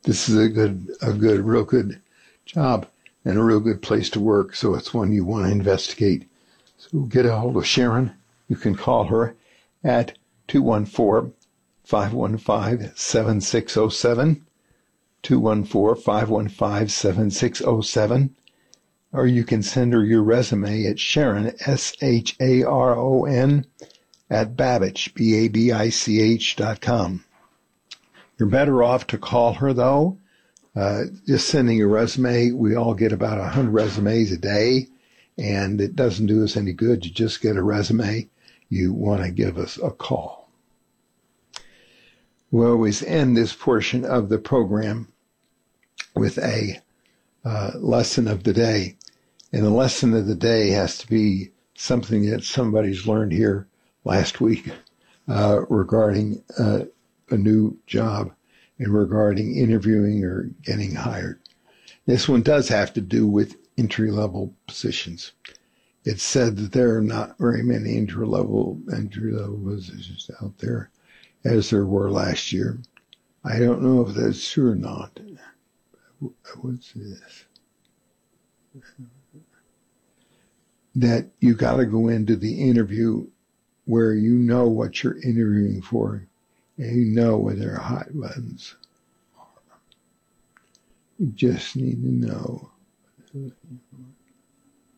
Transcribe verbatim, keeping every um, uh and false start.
this is a good, a good, real good job and a real good place to work. So it's one you want to investigate. So get a hold of Sharon. You can call her at two one four, five one five, seven six zero seven, two one four, five one five, seven six zero seven, or you can send her your resume at Sharon, S H A R O N, at Babich, B A B I C H dot com. You're better off to call her, though. Uh, just sending a resume, we all get about one hundred resumes a day, and it doesn't do us any good. You just get a resume. You want to give us a call. We always end this portion of the program with a uh, lesson of the day. And the lesson of the day has to be something that somebody's learned here last week uh, regarding uh, a new job and regarding interviewing or getting hired. This one does have to do with entry-level positions. It's said that there are not very many entry-level entry-level positions out there as there were last year. I don't know if that's true or not. What's this? That you got to go into the interview where you know what you're interviewing for and you know where their hot buttons are. You just need to know.